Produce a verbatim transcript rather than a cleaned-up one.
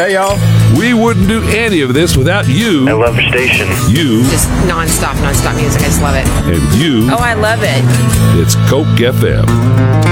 Hey, y'all. We wouldn't do any of this without you. I love your station. You. Just nonstop, nonstop music. I just love it. And you. Oh, I love it. It's Coke F M.